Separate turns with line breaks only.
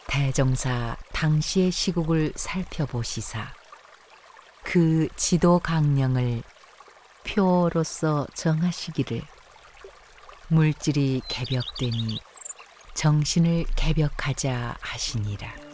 대종사 당시의 시국을 살펴보시사 그 지도 강령을 표로서 정하시기를 물질이 개벽되니 정신을 개벽하자 하시니라.